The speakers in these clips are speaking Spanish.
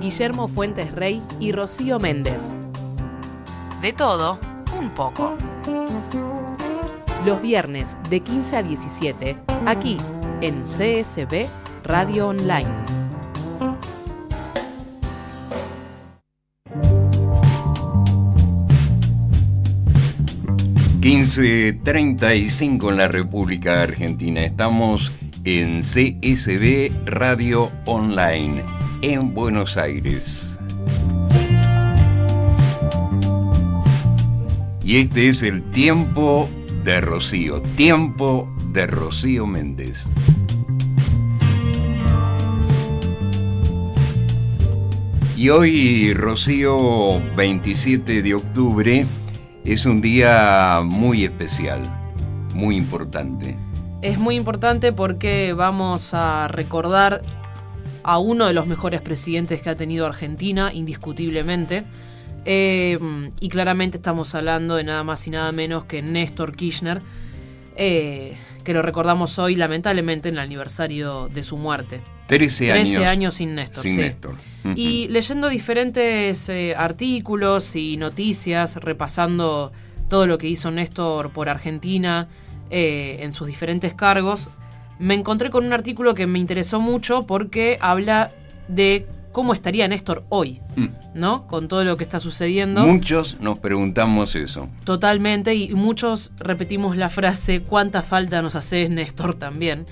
Guillermo Fuentes Rey y Rocío Méndez. De todo, un poco. Los viernes de 15 a 17, aquí en CSB Radio Online. (15:35) en la República Argentina. Estamos en CSB Radio Online, en Buenos Aires. Y este es el tiempo de Rocío Méndez. Y hoy, Rocío, 27 de octubre, es un día muy especial, muy importante. Es muy importante porque vamos a recordar a uno de los mejores presidentes que ha tenido Argentina, indiscutiblemente. Y claramente estamos hablando de nada más y nada menos que Néstor Kirchner, que lo recordamos hoy, lamentablemente, en el aniversario de su muerte. 13 años sin Néstor. Sin sí. Néstor. Y leyendo diferentes artículos y noticias, repasando todo lo que hizo Néstor por Argentina en sus diferentes cargos, me encontré con un artículo que me interesó mucho porque habla de cómo estaría Néstor hoy, ¿no? Con todo lo que está sucediendo. Muchos nos preguntamos eso. Totalmente, y muchos repetimos la frase, ¿cuánta falta nos hace Néstor también?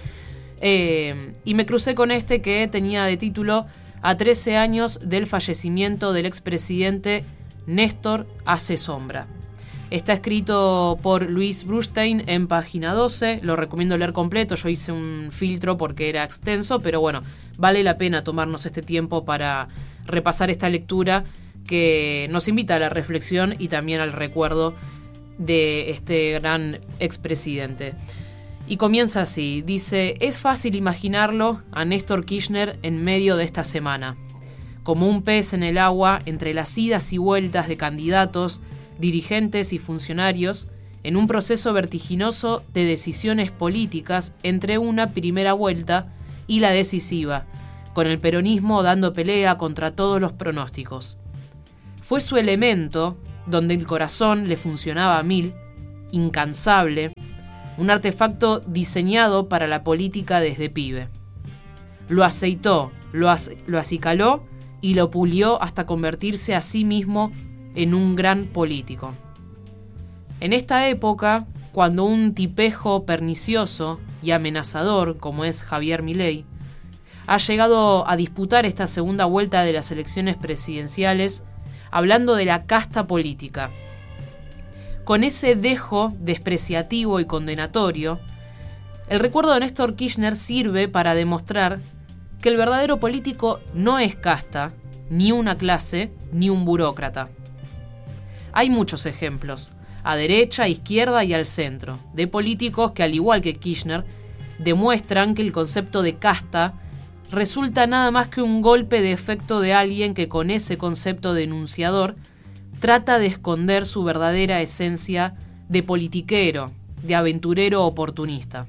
Y me crucé con este que tenía de título A 13 años del fallecimiento del expresidente, Néstor hace sombra. Está escrito por Luis Brustein en página 12, lo recomiendo leer completo, yo hice un filtro porque era extenso, pero bueno, vale la pena tomarnos este tiempo para repasar esta lectura que nos invita a la reflexión y también al recuerdo de este gran expresidente. Y comienza así, dice: es fácil imaginarlo a Néstor Kirchner en medio de esta semana, como un pez en el agua entre las idas y vueltas de candidatos, dirigentes y funcionarios, en un proceso vertiginoso de decisiones políticas entre una primera vuelta y la decisiva, con el peronismo dando pelea contra todos los pronósticos. Fue su elemento, donde el corazón le funcionaba a mil, incansable, un artefacto diseñado para la política desde pibe. Lo aceitó, lo acicaló y lo pulió hasta convertirse a sí mismo en un gran político. En esta época, cuando un tipejo pernicioso y amenazador como es Javier Milei ha llegado a disputar esta segunda vuelta de las elecciones presidenciales hablando de la casta política, con ese dejo despreciativo y condenatorio, el recuerdo de Néstor Kirchner sirve para demostrar que el verdadero político no es casta, ni una clase, ni un burócrata. Hay muchos ejemplos, a derecha, a izquierda y al centro, de políticos que, al igual que Kirchner, demuestran que el concepto de casta resulta nada más que un golpe de efecto de alguien que con ese concepto denunciador trata de esconder su verdadera esencia de politiquero, de aventurero oportunista.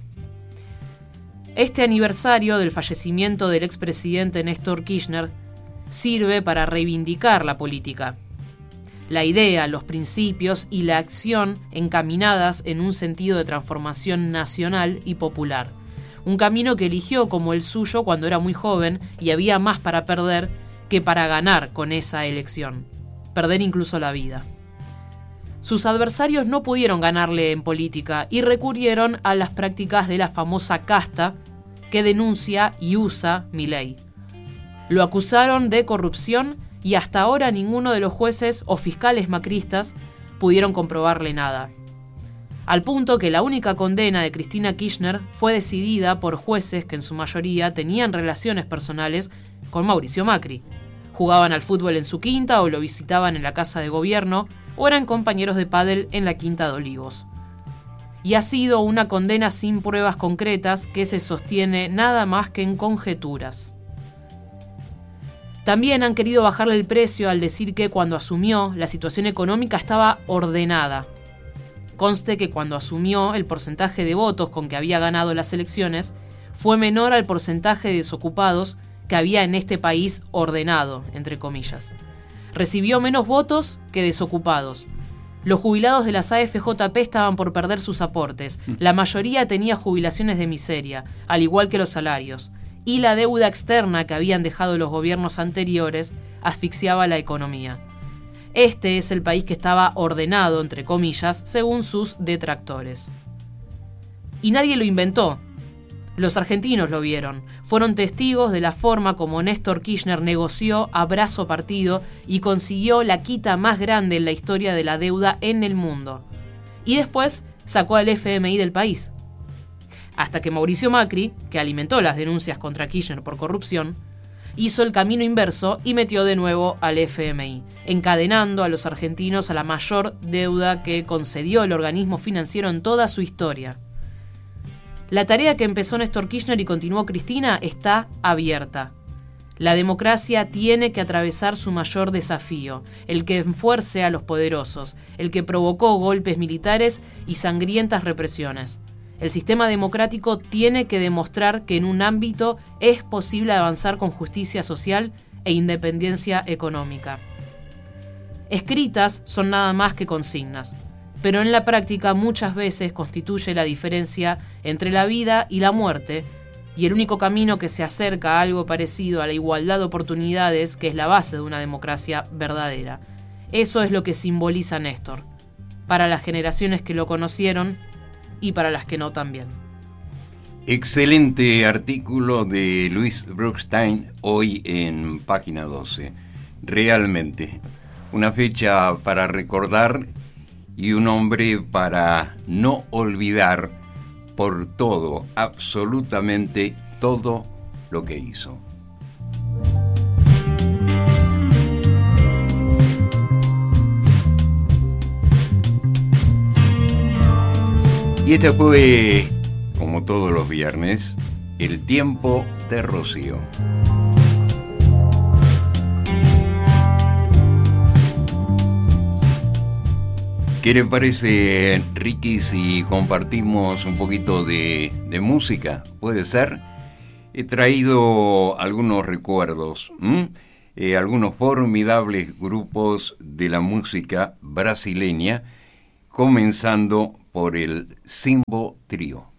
Este aniversario del fallecimiento del expresidente Néstor Kirchner sirve para reivindicar la política. La idea, los principios y la acción encaminadas en un sentido de transformación nacional y popular. Un camino que eligió como el suyo cuando era muy joven y había más para perder que para ganar con esa elección. Perder incluso la vida. Sus adversarios no pudieron ganarle en política y recurrieron a las prácticas de la famosa casta que denuncia y usa Milei. Lo acusaron de corrupción y hasta ahora ninguno de los jueces o fiscales macristas pudieron comprobarle nada. Al punto que la única condena de Cristina Kirchner fue decidida por jueces que en su mayoría tenían relaciones personales con Mauricio Macri. Jugaban al fútbol en su quinta o lo visitaban en la casa de gobierno o eran compañeros de pádel en la Quinta de Olivos. Y ha sido una condena sin pruebas concretas que se sostiene nada más que en conjeturas. También han querido bajarle el precio al decir que cuando asumió la situación económica estaba ordenada. Conste que cuando asumió el porcentaje de votos con que había ganado las elecciones fue menor al porcentaje de desocupados que había en este país ordenado, entre comillas. Recibió menos votos que desocupados. Los jubilados de las AFJP estaban por perder sus aportes. La mayoría tenía jubilaciones de miseria, al igual que los salarios. Y la deuda externa que habían dejado los gobiernos anteriores asfixiaba la economía. Este es el país que estaba ordenado, entre comillas, según sus detractores. Y nadie lo inventó. Los argentinos lo vieron. Fueron testigos de la forma como Néstor Kirchner negoció a brazo partido y consiguió la quita más grande en la historia de la deuda en el mundo. Y después sacó al FMI del país. Hasta que Mauricio Macri, que alimentó las denuncias contra Kirchner por corrupción, hizo el camino inverso y metió de nuevo al FMI, encadenando a los argentinos a la mayor deuda que concedió el organismo financiero en toda su historia. La tarea que empezó Néstor Kirchner y continuó Cristina está abierta. La democracia tiene que atravesar su mayor desafío, el que enfuerce a los poderosos, el que provocó golpes militares y sangrientas represiones. El sistema democrático tiene que demostrar que en un ámbito es posible avanzar con justicia social e independencia económica. Escritas son nada más que consignas, pero en la práctica muchas veces constituye la diferencia entre la vida y la muerte, y el único camino que se acerca a algo parecido a la igualdad de oportunidades, que es la base de una democracia verdadera. Eso es lo que simboliza Néstor, para las generaciones que lo conocieron y para las que no también. Excelente artículo de Luis Bruckstein hoy en Página 12. Realmente, una fecha para recordar y un hombre para no olvidar por todo, absolutamente todo lo que hizo. Y este fue, como todos los viernes, el tiempo de Rocío. ¿Qué le parece, Ricky, si compartimos un poquito de música? ¿Puede ser? He traído algunos recuerdos, algunos formidables grupos de la música brasileña, comenzando por el Simbo Trio.